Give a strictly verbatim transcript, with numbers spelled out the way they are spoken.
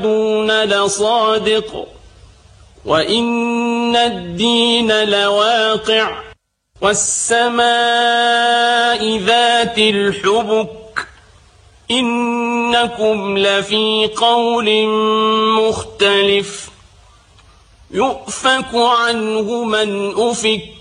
توعدون لصادق وإن الدين لواقع والسماء ذات الحبك إنكم لفي قول مختلف يؤفك عنه من أفك